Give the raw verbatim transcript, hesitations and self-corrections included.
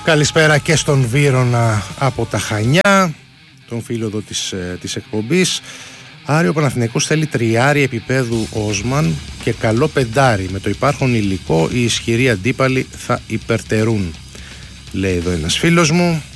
Καλησπέρα και στον Βύρωνα από τα Χανιά, τον φίλο εδώ της, της εκπομπής. Άρη, ο Παναθηναϊκός θέλει τριάρι επίπεδου Όσμαν και καλό πεντάρι. Με το υπάρχον υλικό οι ισχυροί αντίπαλοι θα υπερτερούν, λέει εδώ ένας φίλος μου.